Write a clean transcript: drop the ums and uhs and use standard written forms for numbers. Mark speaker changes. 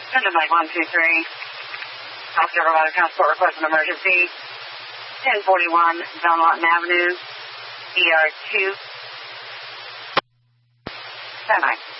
Speaker 1: Center Mike 123. Officer provided transport request an emergency. 1041 Belmont Avenue, ER 2. 10-9.